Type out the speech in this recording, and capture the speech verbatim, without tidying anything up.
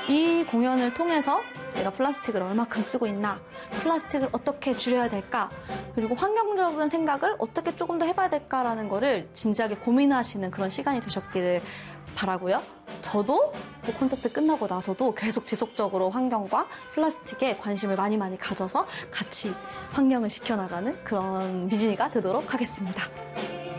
이 공연을 통해서 내가 플라스틱을 얼마큼 쓰고 있나, 플라스틱을 어떻게 줄여야 될까, 그리고 환경적인 생각을 어떻게 조금 더 해봐야 될까라는 거를 진지하게 고민하시는 그런 시간이 되셨기를 바라고요. 저도 또 콘서트 끝나고 나서도 계속 지속적으로 환경과 플라스틱에 관심을 많이 많이 가져서 같이 환경을 지켜나가는 그런 미진이가 되도록 하겠습니다.